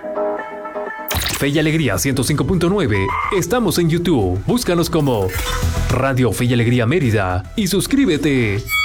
Fe y Alegría 105.9. Estamos en YouTube. Búscanos como Radio Fe y Alegría Mérida y suscríbete.